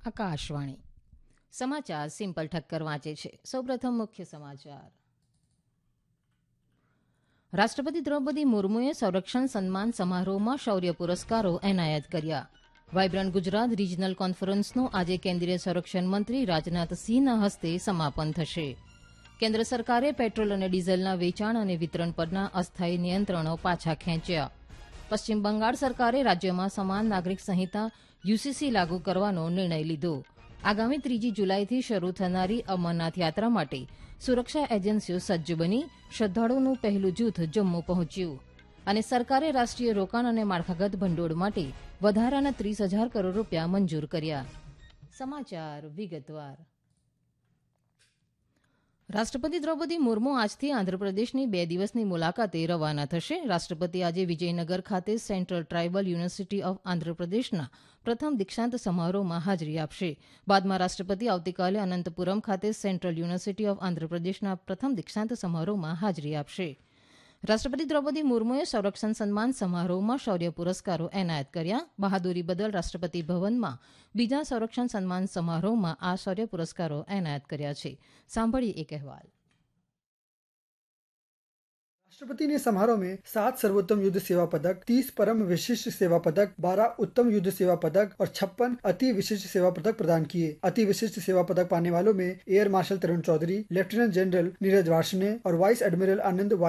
આકાશવાણી સમાચાર સિમ્પલ ઠક્કર વાંચે છે. સૌપ્રથમ મુખ્ય સમાચાર. રાષ્ટ્રપતિ દ્રૌપદી મુર્મુએ સંરક્ષણ સન્માન સમારોહમાં શૌર્ય પુરસ્કારો એનાયત કર્યા. વાયબ્રન્ટ ગુજરાત રિજનલ કોન્ફરન્સનું આજે કેન્દ્રીય સંરક્ષણ મંત્રી રાજનાથસિંહના હસ્તે સમાપન થશે. કેન્દ્ર સરકારે પેટ્રોલ અને ડીઝલના વેચાણ અને વિતરણ પરના અસ્થાયી નિયંત્રણો પાછા ખેંચ્યા. પશ્ચિમ બંગાળ સરકારે રાજ્યમાં સમાન નાગરિક સંહિતા યુસીસી લાગુ કરવાનો નિર્ણય લીધો. આગામી 3 જુલાઈથી શરૂ થનારી અમરનાથ યાત્રા માટે સુરક્ષા એજન્સીઓ સજ્જ બની શ્રદ્ધાળુઓનું પહેલું જૂથ જમ્મુ પહોંચ્યું. અને સરકારે રાષ્ટ્રીય રોકાણ અને માળખાગત ભંડોળ માટે વધારાના 30,000 કરોડ રૂપિયા મંજૂર કર્યા. સમાચાર વિગતવાર. રાષ્ટ્રપતિ દ્રૌપદી મુર્મુ આજથી આંધ્રપ્રદેશની 2 દિવસની મુલાકાતે રવાના થશે. રાષ્ટ્રપતિ આજે વિજયનગર ખાતે સેન્ટ્રલ ટ્રાઇબલ યુનિવર્સિટી ઓફ આંધ્રપ્રદેશના પ્રથમ દીક્ષાંત સમારોહમાં હાજરી આપશે. બાદમાં રાષ્ટ્રપતિ આવતીકાલે અનંતપુરમ ખાતે સેન્ટ્રલ યુનિવર્સિટી ઓફ આંધ્રપ્રદેશના પ્રથમ દીક્ષાંત સમારોહમાં હાજરી આપશે. રાષ્ટ્રપતિ દ્રૌપદી મુર્મુએ સંરક્ષણ સન્માન સમારોહમાં શૌર્ય પુરસ્કારો એનાયત કર્યા. બહાદુરી બદલ રાષ્ટ્રપતિ ભવનમાં બીજા સંરક્ષણ સન્માન સમારોહમાં આ શૌર્ય પુરસ્કારો એનાયત કર્યા છે. સાંભળીએ એક અહેવાલ. राष्ट्रपति ने समारोह में 7 सर्वोत्तम युद्ध सेवा पदक, 30 परम विशिष्ट सेवा पदक, 12 उत्तम युद्ध सेवा पदक और 56 अति विशिष्ट सेवा पदक प्रदान किए. अति विशिष्ट सेवा पदक पाने वालों में एयर मार्शल तरुण चौधरी, लेफ्टिनेंट जनरल नीरज वार्ष्णेय और वाइस एडमिरल आनंद